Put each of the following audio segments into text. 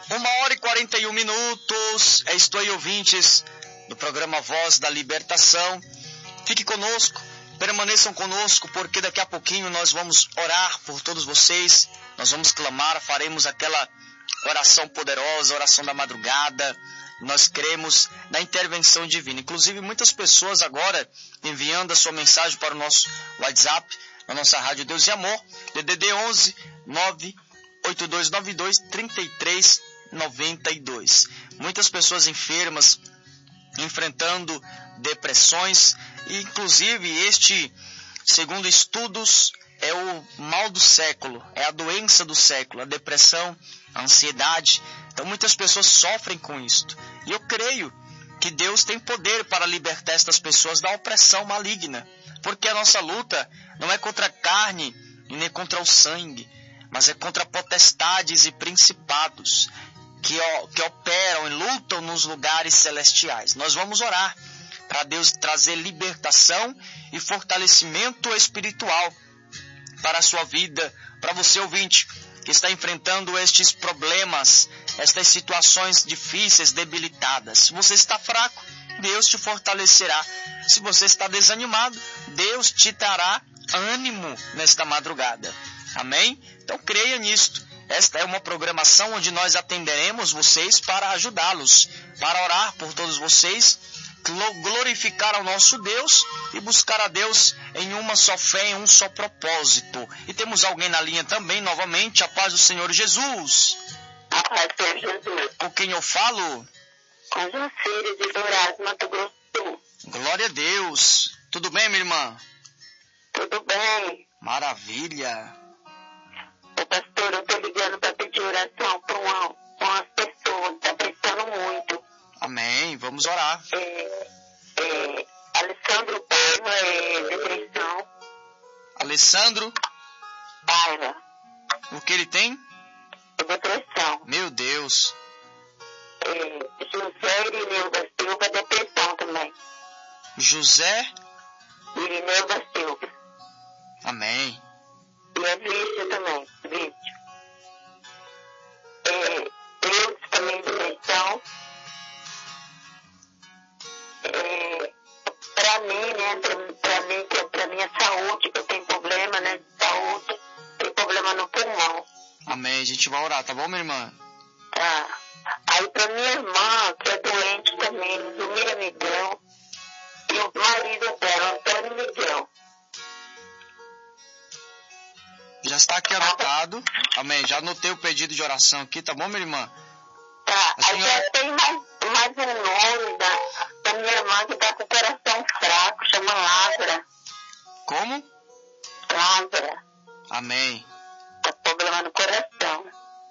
1h41. Estou aí, ouvintes do programa Voz da Libertação. Fique conosco, permaneçam conosco, porque daqui a pouquinho nós vamos orar por todos vocês. Nós vamos clamar, faremos aquela oração poderosa, oração da madrugada. Nós cremos na intervenção divina. Inclusive, muitas pessoas agora enviando a sua mensagem para o nosso WhatsApp, na nossa Rádio Deus e Amor, DDD 11 98292 3392. Muitas pessoas enfermas, enfrentando depressões, e inclusive este, segundo estudos, é o mal do século, é a doença do século, a depressão, a ansiedade. Então muitas pessoas sofrem com isto. E eu creio que Deus tem poder para libertar estas pessoas da opressão maligna, porque a nossa luta não é contra a carne e nem contra o sangue, mas é contra potestades e principados que operam e lutam nos lugares celestiais. Nós vamos orar para Deus trazer libertação e fortalecimento espiritual para a sua vida, para você, ouvinte, que está enfrentando estes problemas, estas situações difíceis, debilitadas. Se você está fraco, Deus te fortalecerá. Se você está desanimado, Deus te dará ânimo nesta madrugada. Amém? Então creia nisto. Esta é uma programação onde nós atenderemos vocês para ajudá-los, para orar por todos vocês, glorificar ao nosso Deus e buscar a Deus em uma só fé, em um só propósito. E temos alguém na linha também, novamente, a paz do Senhor Jesus. A paz do Senhor Jesus. Com quem eu falo? Com Jucília de Dourados, Mato Grosso do Sul. Glória a Deus. Tudo bem, minha irmã? Tudo bem. Maravilha. Ô pastor, eu estou ligando para pedir oração para umas pessoas, está precisando muito. Amém, vamos orar. Alessandro Paiva, depressão. Alessandro? Paiva. O que ele tem? Depressão. Meu Deus. José Irineu da Silva, depressão também. José Irineu da Silva. Amém. E a Vício também, Vício. Eu também depressão. Para mim, né, para minha saúde, que eu tenho problema, né, de saúde, tenho problema no pulmão. Amém, a gente vai orar, tá bom, minha irmã? Tá. Aí para minha irmã, que é doente também, Zumira Miguel, e o marido dela, Antônio Miguel. Já está aqui anotado. Amém, já anotei o pedido de oração aqui, tá bom, minha irmã? Tá, A senhora... aí já tem mais um nome da minha irmã que tá com o coração fraco, chama Lázara. Como? Lázara. Amém. Tá com problema no coração.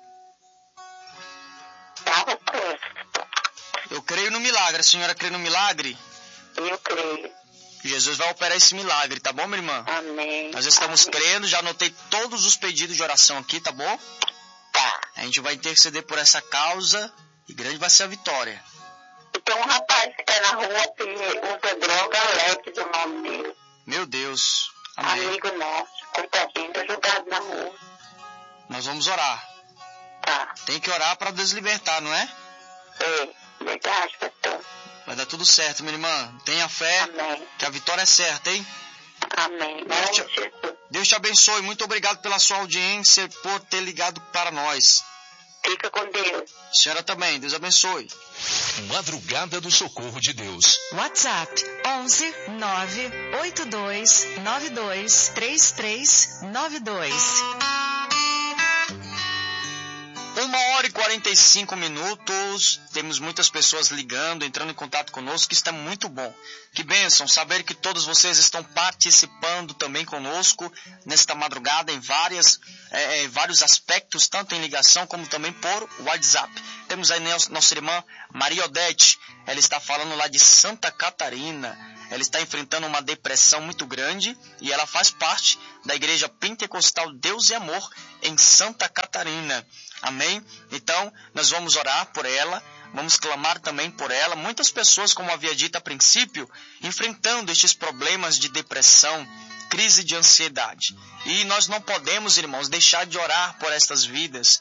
Tá, pastor? Eu creio no milagre. A senhora crê no milagre? Eu creio. Jesus vai operar esse milagre, tá bom, minha irmã? Amém. Nós estamos Amém. crendo, já anotei todos os pedidos de oração aqui, tá bom? Tá. A gente vai interceder por essa causa e grande vai ser a vitória. E tem um rapaz que tá na rua que usa droga, Alex, o nome dele. Meu Deus. Amém. Amigo nosso, coitadinho, tá jogado na rua. Nós vamos orar. Tá. Tem que orar para Deus libertar, não é? Verdade, pastor. Vai dar tudo certo, minha irmã. Tenha fé. Amém. Que a vitória é certa, hein? Amém. Deus te abençoe. Muito obrigado pela sua audiência e por ter ligado para nós. Fica com Deus. A senhora também. Deus abençoe. Madrugada do Socorro de Deus. WhatsApp 11 982 92 3392. 1h45. Temos muitas pessoas ligando, entrando em contato conosco, que está muito bom. Que bênção saber que todos vocês estão participando também conosco nesta madrugada em vários aspectos, tanto em ligação como também por WhatsApp. Temos aí nossa irmã Maria Odete, ela está falando lá de Santa Catarina. Ela está enfrentando uma depressão muito grande e ela faz parte da Igreja Pentecostal Deus e Amor em Santa Catarina. Amém? Então, nós vamos orar por ela, vamos clamar também por ela. Muitas pessoas, como havia dito a princípio, enfrentando estes problemas de depressão, crise de ansiedade. E nós não podemos, irmãos, deixar de orar por estas vidas,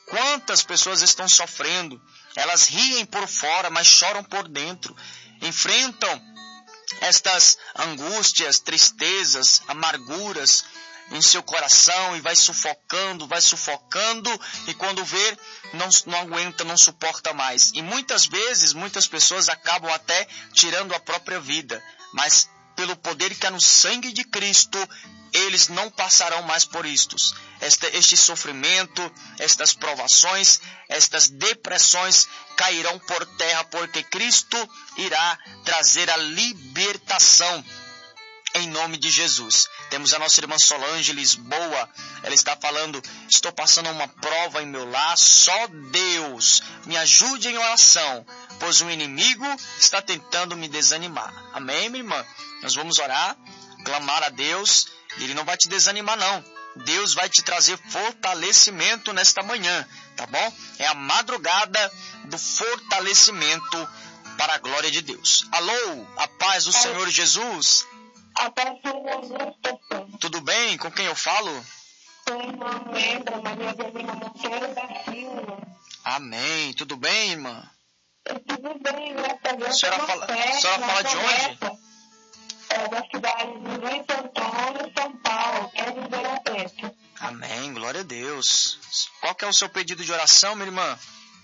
Quantas pessoas estão sofrendo? Elas riem por fora, mas choram por dentro. Enfrentam estas angústias, tristezas, amarguras em seu coração e vai sufocando, e quando vê, não aguenta, não suporta mais. E muitas vezes, muitas pessoas acabam até tirando a própria vida, mas pelo poder que há no sangue de Cristo, eles não passarão mais por isto. Este sofrimento, estas provações, estas depressões cairão por terra, porque Cristo irá trazer a libertação em nome de Jesus. Temos a nossa irmã Solange Lisboa. Ela está falando: estou passando uma prova em meu lar, só Deus me ajude em oração, pois o inimigo está tentando me desanimar. Amém, minha irmã? Nós vamos orar, clamar a Deus, e Ele não vai te desanimar, não. Deus vai te trazer fortalecimento nesta manhã, tá bom? É a madrugada do fortalecimento para a glória de Deus. Alô, a paz do Senhor Jesus. A paz do Senhor Jesus. Tudo bem? Com quem eu falo? Sou irmã Membra, Maria Adelina Monteiro da Silva. Amém. Tudo bem, irmã? Tudo bem, graças a Deus. A senhora fala de onde? Da cidade de Luiz Antônio, São Paulo, é de Ribeirão Preto. Amém, glória a Deus. Qual que é o seu pedido de oração, minha irmã?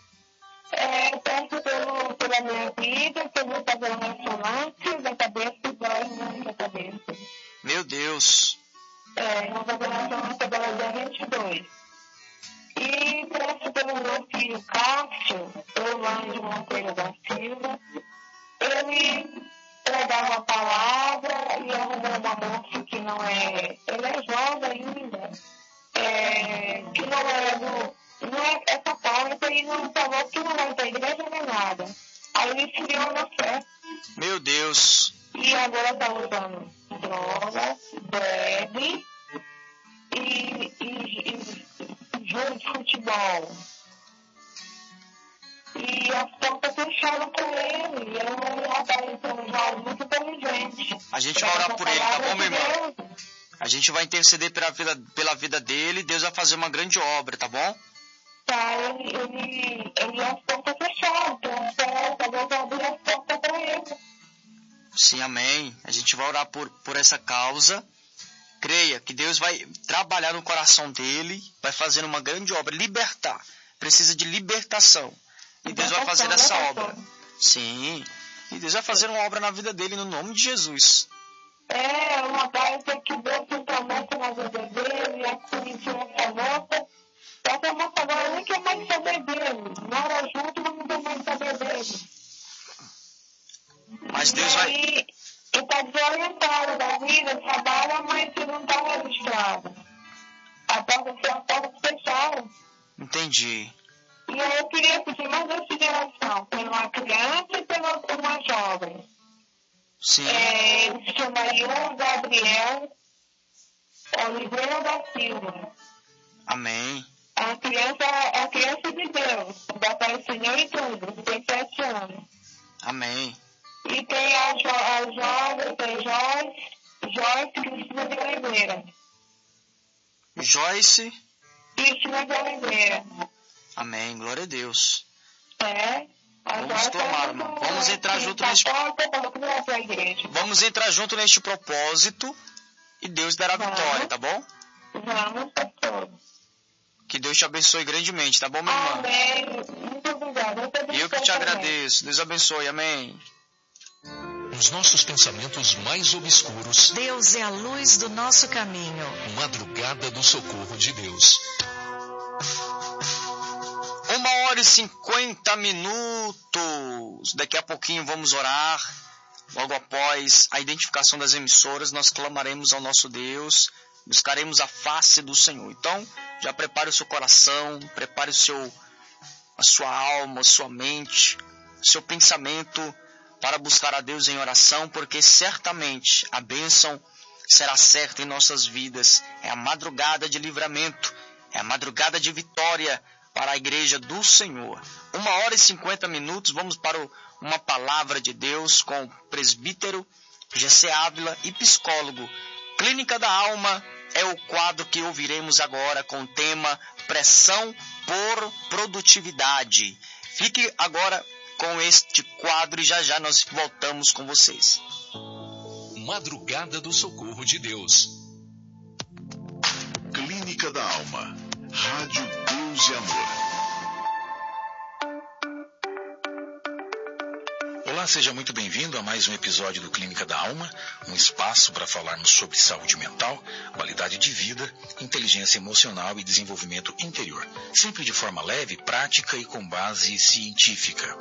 Peço pela minha vida, que eu vou fazer uma ressonância da cabeça e dói muito a cabeça. Meu Deus. Eu vou fazer uma ressonância dela dia 22. E peço pelo meu filho Cássio, Orlando Monteiro da Silva, ele pregar uma palavra e arrumar uma moça que não é, ele é jovem ainda, que não é essa parte, e não falou que não vai ter igreja nem nada. Aí ele se deu na fé. Meu Deus. E agora está usando drogas, bebe e jogo de futebol. E as portas fecharam com ele. Ele é um rapaz muito inteligente. A gente vai orar por ele, tá bom, minha irmã? A gente vai interceder pela vida dele. Deus vai fazer uma grande obra, tá bom? Tá, ele as portas fecharam. Então, Deus abrir as portas para ele. Sim, amém. A gente vai orar por essa causa. Creia que Deus vai trabalhar no coração dele, vai fazer uma grande obra, libertar. Precisa de libertação. E Deus vai fazer essa obra. Sim. E Deus vai fazer uma obra na vida dele no nome de Jesus. Uma parte que Deus se promete na vida dele, e conheceu essa moça. Essa moça agora nem quer mais saber dele. Mora junto, mas não quer mais saber dele. Mas Deus vai... Ele está desorientado da vida, trabalha, mas não está registrado. A porta fecharam. Entendi. E aí eu queria pedir mais essa geração, por uma criança e por uma jovem. Sim. Ele se chama Ion Gabriel Oliveira da Silva. Amém. A criança de Deus, da Pai do Senhor e tudo, tem 7 anos. Amém. E tem a Joyce Cristina de Oliveira. Joyce Cristina de Oliveira. Amém, glória a Deus. Vamos clamar, irmão. Vamos entrar junto neste... Vamos entrar junto neste propósito e Deus dará vitória, tá bom? Vamos, pastor. Que Deus te abençoe grandemente, tá bom, minha irmã? Amém. Muito obrigada. Eu que te agradeço. Deus abençoe. Amém. Nos nossos pensamentos mais obscuros, Deus é a luz do nosso caminho. Madrugada do Socorro de Deus. 1h50. Daqui a pouquinho vamos orar. Logo após a identificação das emissoras, nós clamaremos ao nosso Deus, buscaremos a face do Senhor. Então, já prepare o seu coração, prepare a sua alma, a sua mente, o seu pensamento para buscar a Deus em oração, porque certamente a bênção será certa em nossas vidas. É a madrugada de livramento, é a madrugada de vitória para a igreja do Senhor. 1h50, vamos para uma palavra de Deus com o presbítero Gessé Ávila e psicólogo. Clínica da Alma é o quadro que ouviremos agora com o tema pressão por produtividade. Fique agora com este quadro e já já nós voltamos com vocês. Madrugada do Socorro de Deus. Clínica da Alma. Rádio Deus e Amor. Olá, seja muito bem-vindo a mais um episódio do Clínica da Alma, um espaço para falarmos sobre saúde mental, qualidade de vida, inteligência emocional e desenvolvimento interior, sempre de forma leve, prática e com base científica.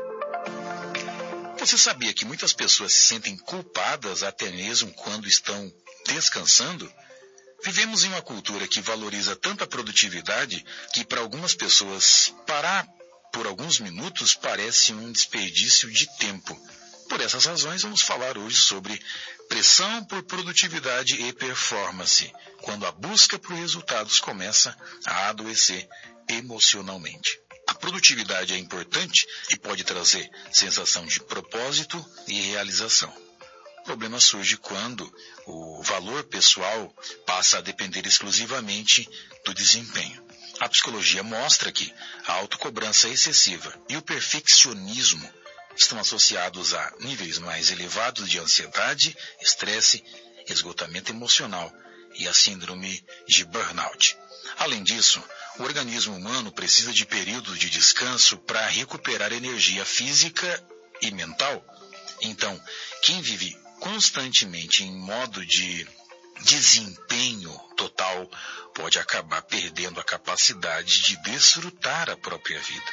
Você sabia que muitas pessoas se sentem culpadas até mesmo quando estão descansando? Vivemos em uma cultura que valoriza tanta produtividade que para algumas pessoas parar por alguns minutos parece um desperdício de tempo. Por essas razões, vamos falar hoje sobre pressão por produtividade e performance, quando a busca por resultados começa a adoecer emocionalmente. A produtividade é importante e pode trazer sensação de propósito e realização. O problema surge quando o valor pessoal passa a depender exclusivamente do desempenho. A psicologia mostra que a autocobrança excessiva e o perfeccionismo estão associados a níveis mais elevados de ansiedade, estresse, esgotamento emocional e a síndrome de burnout. Além disso, o organismo humano precisa de períodos de descanso para recuperar energia física e mental. Então, quem vive constantemente em modo de desempenho total pode acabar perdendo a capacidade de desfrutar a própria vida.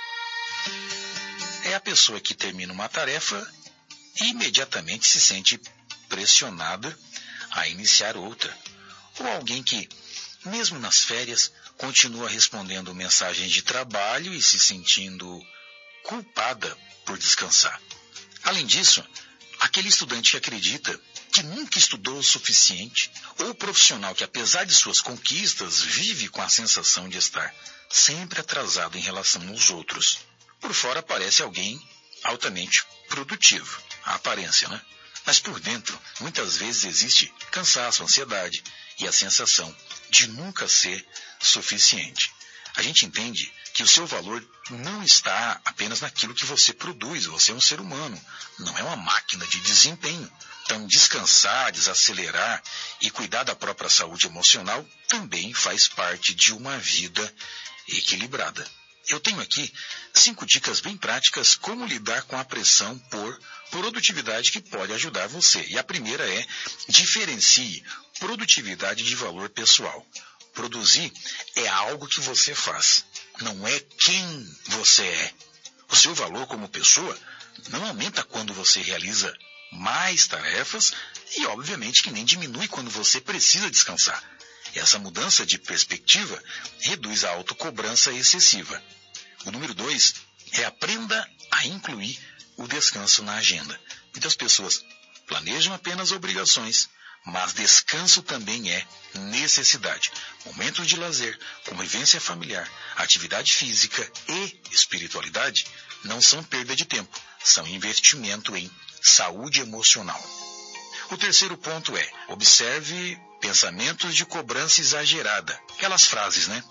É a pessoa que termina uma tarefa e imediatamente se sente pressionada a iniciar outra. Ou alguém que, mesmo nas férias, continua respondendo mensagens de trabalho e se sentindo culpada por descansar. Além disso, aquele estudante que acredita que nunca estudou o suficiente, ou o profissional que, apesar de suas conquistas, vive com a sensação de estar sempre atrasado em relação aos outros. Por fora parece alguém altamente produtivo, a aparência, né? Mas por dentro, muitas vezes existe cansaço, ansiedade e a sensação de nunca ser suficiente. A gente entende que o seu valor não está apenas naquilo que você produz. Você é um ser humano, não é uma máquina de desempenho. Então, descansar, desacelerar e cuidar da própria saúde emocional também faz parte de uma vida equilibrada. Eu tenho aqui 5 dicas bem práticas como lidar com a pressão por produtividade que pode ajudar você. E a primeira é: diferencie produtividade de valor pessoal. Produzir é algo que você faz, não é quem você é. O seu valor como pessoa não aumenta quando você realiza mais tarefas e, obviamente, que nem diminui quando você precisa descansar. Essa mudança de perspectiva reduz a autocobrança excessiva. O número 2 é: aprenda a incluir o descanso na agenda. Muitas pessoas planejam apenas obrigações, mas descanso também é necessidade. Momentos de lazer, convivência familiar, atividade física e espiritualidade não são perda de tempo, são investimento em saúde emocional. O terceiro ponto é: observe pensamentos de cobrança exagerada. Aquelas frases, né?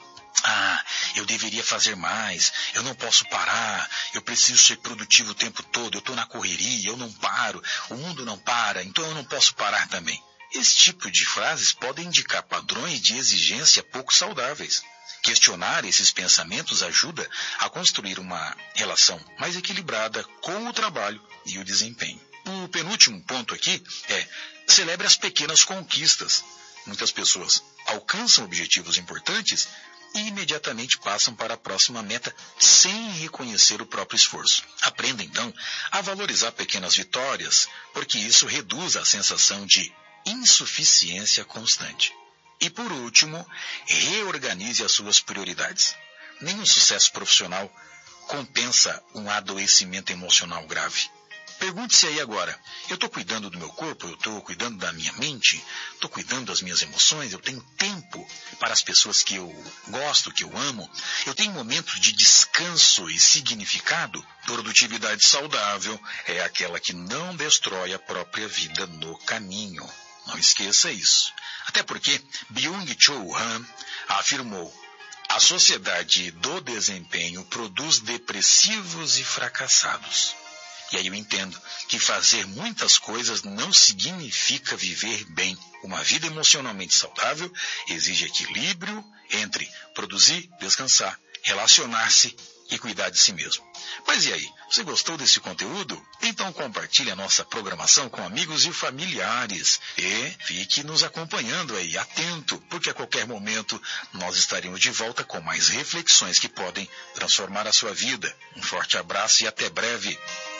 Eu deveria fazer mais, eu não posso parar, eu preciso ser produtivo o tempo todo, eu estou na correria, eu não paro, o mundo não para, então eu não posso parar também. Esse tipo de frases podem indicar padrões de exigência pouco saudáveis. Questionar esses pensamentos ajuda a construir uma relação mais equilibrada com o trabalho e o desempenho. O penúltimo ponto aqui é: celebre as pequenas conquistas. Muitas pessoas alcançam objetivos importantes e imediatamente passam para a próxima meta sem reconhecer o próprio esforço. Aprenda, então, a valorizar pequenas vitórias, porque isso reduz a sensação de insuficiência constante. E por último, reorganize as suas prioridades. Nenhum sucesso profissional compensa um adoecimento emocional grave. Pergunte-se aí agora: eu estou cuidando do meu corpo, eu estou cuidando da minha mente, estou cuidando das minhas emoções, eu tenho tempo para as pessoas que eu gosto, que eu amo, eu tenho momentos de descanso e significado? Produtividade saudável é aquela que não destrói a própria vida no caminho. Não esqueça isso. Até porque Byung-Chul Han afirmou: A sociedade do desempenho produz depressivos e fracassados. E aí eu entendo que fazer muitas coisas não significa viver bem. Uma vida emocionalmente saudável exige equilíbrio entre produzir, descansar, relacionar-se e cuidar de si mesmo. Mas e aí, você gostou desse conteúdo? Então compartilhe a nossa programação com amigos e familiares. E fique nos acompanhando aí, atento, porque a qualquer momento nós estaremos de volta com mais reflexões que podem transformar a sua vida. Um forte abraço e até breve.